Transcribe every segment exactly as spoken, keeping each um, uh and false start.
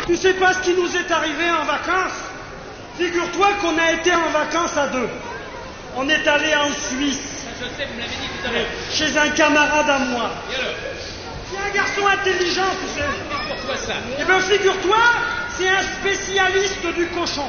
Tu sais pas ce qui nous est arrivé en vacances? Figure-toi qu'on a été en vacances à deux. On est allé en Suisse. Je sais, vous me l'avez dit tout à l'heure. Chez un camarade à moi. Et alors? C'est un garçon intelligent, tu sais. Et pourquoi ça? Eh bien, figure-toi, c'est un spécialiste du cochon.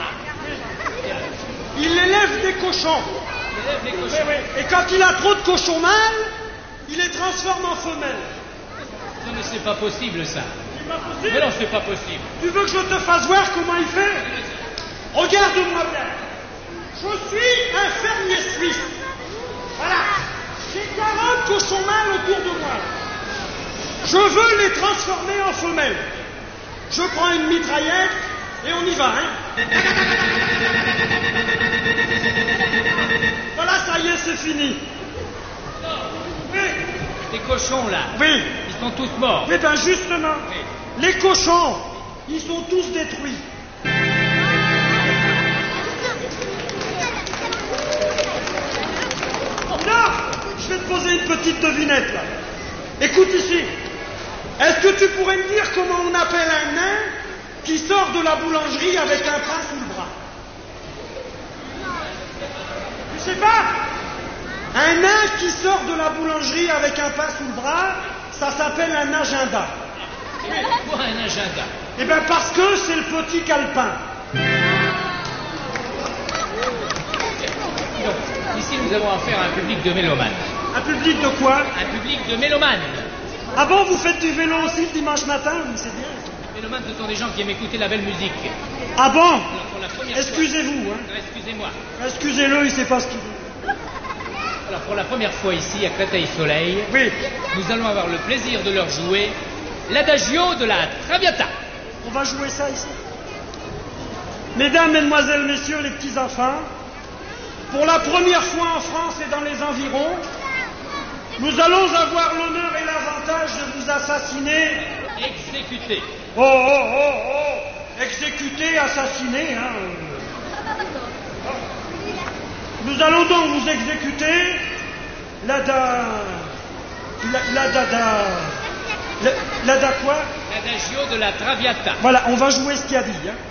Il élève des cochons. Il élève les cochons. Oui, oui. Et quand il a trop de cochons mâles, il les transforme en femelles. Non, mais c'est pas possible, ça. C'est pas possible. Mais non, c'est pas possible. Tu veux que je te fasse voir comment il fait? Regarde-moi bien. Je suis un fermier suisse. Voilà. J'ai quarante cochons mâles autour de moi. Je veux les transformer en femelles. Je prends une mitraillette et on y va, hein. Voilà, ça y est, c'est fini. Oui. Les cochons, là. Oui. Ils sont tous morts. Eh bien, justement, Oui. les cochons, ils sont tous détruits. Non, je vais te poser une petite devinette, là. Écoute ici. Est-ce que tu pourrais me dire comment on appelle un nain qui sort de la boulangerie avec un pain sous le bras? Tu sais pas? Un nain qui sort de la boulangerie avec un pain sous le bras, ça s'appelle un agenda. Pourquoi un agenda? Eh bien parce que c'est le petit calepin. Donc, ici, nous avons affaire à un public de mélomanes. Un public de quoi? Un public de mélomanes. Ah bon, vous faites du vélo aussi le dimanche matin? Oui, c'est bien. Les mélomanes, ce sont des gens qui aiment écouter la belle musique. Ah bon? Alors, pour la première Excusez-vous, fois... hein. Excusez-moi. Excusez-le, il sait pas ce qu'il veut. Alors, pour la première fois ici, à Créteil-Soleil, Oui, nous allons avoir le plaisir de leur jouer l'adagio de la Traviata. on va jouer ça ici. Mesdames, Mesdemoiselles, Messieurs, les petits-enfants, pour la première fois en France et dans les environs, nous allons avoir l'honneur et l'avantage de vous assassiner. Exécuté. Oh, oh, oh, oh, exécuter, assassiner, hein. Nous allons donc vous exécuter la da... La, la da da... La, la da quoi? L'adagio de la Traviata. Voilà, on va jouer ce qu'il a dit, hein.